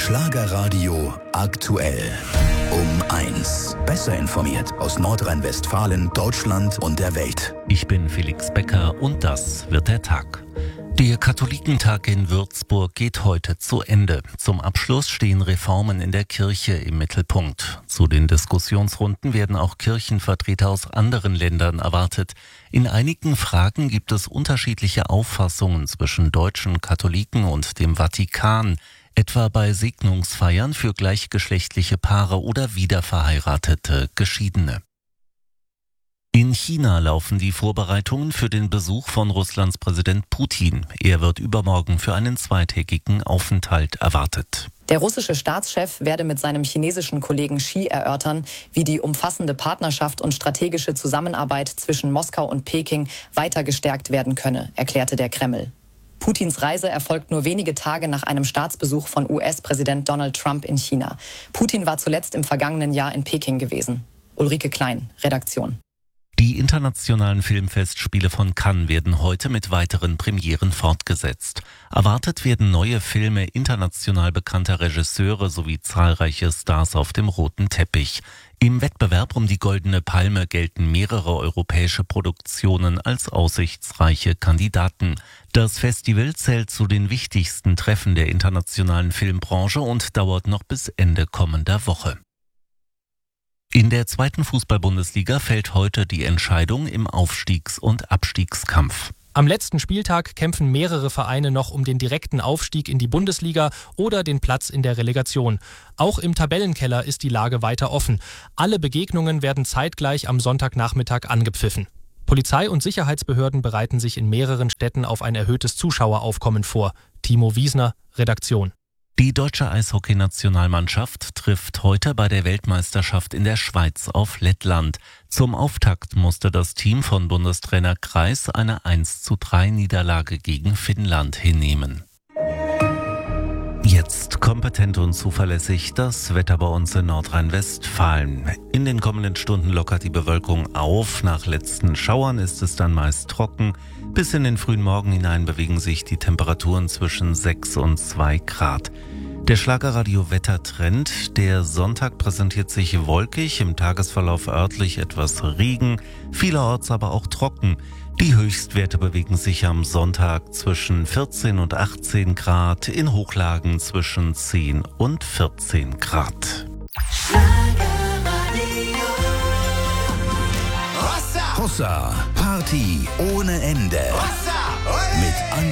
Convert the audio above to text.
Schlagerradio aktuell. Um 1. Besser informiert aus Nordrhein-Westfalen, Deutschland und der Welt. Ich bin Felix Becker und das wird der Tag. Der Katholikentag in Würzburg geht heute zu Ende. Zum Abschluss stehen Reformen in der Kirche im Mittelpunkt. Zu den Diskussionsrunden werden auch Kirchenvertreter aus anderen Ländern erwartet. In einigen Fragen gibt es unterschiedliche Auffassungen zwischen deutschen Katholiken und dem Vatikan, etwa bei Segnungsfeiern für gleichgeschlechtliche Paare oder wiederverheiratete Geschiedene. In China laufen die Vorbereitungen für den Besuch von Russlands Präsident Putin. Er wird übermorgen für einen zweitägigen Aufenthalt erwartet. Der russische Staatschef werde mit seinem chinesischen Kollegen Xi erörtern, wie die umfassende Partnerschaft und strategische Zusammenarbeit zwischen Moskau und Peking weiter gestärkt werden könne, erklärte der Kreml. Putins Reise erfolgt nur wenige Tage nach einem Staatsbesuch von US-Präsident Donald Trump in China. Putin war zuletzt im vergangenen Jahr in Peking gewesen. Ulrike Klein, Redaktion. Die internationalen Filmfestspiele von Cannes werden heute mit weiteren Premieren fortgesetzt. Erwartet werden neue Filme international bekannter Regisseure sowie zahlreiche Stars auf dem roten Teppich. Im Wettbewerb um die Goldene Palme gelten mehrere europäische Produktionen als aussichtsreiche Kandidaten. Das Festival zählt zu den wichtigsten Treffen der internationalen Filmbranche und dauert noch bis Ende kommender Woche. In der zweiten Fußball-Bundesliga fällt heute die Entscheidung im Aufstiegs- und Abstiegskampf. Am letzten Spieltag kämpfen mehrere Vereine noch um den direkten Aufstieg in die Bundesliga oder den Platz in der Relegation. Auch im Tabellenkeller ist die Lage weiter offen. Alle Begegnungen werden zeitgleich am Sonntagnachmittag angepfiffen. Polizei und Sicherheitsbehörden bereiten sich in mehreren Städten auf ein erhöhtes Zuschaueraufkommen vor. Timo Wiesner, Redaktion. Die deutsche Eishockey-Nationalmannschaft trifft heute bei der Weltmeisterschaft in der Schweiz auf Lettland. Zum Auftakt musste das Team von Bundestrainer Kreis eine 1:3 Niederlage gegen Finnland hinnehmen. Jetzt kompetent und zuverlässig das Wetter bei uns in Nordrhein-Westfalen. In den kommenden Stunden lockert die Bewölkung auf. Nach letzten Schauern ist es dann meist trocken. Bis in den frühen Morgen hinein bewegen sich die Temperaturen zwischen 6 und 2 Grad. Der Schlagerradio-Wettertrend. Der Sonntag präsentiert sich wolkig, im Tagesverlauf örtlich etwas Regen, vielerorts aber auch trocken. Die Höchstwerte bewegen sich am Sonntag zwischen 14 und 18 Grad, in Hochlagen zwischen 10 und 14 Grad. Hossa, Party ohne Ende. Mit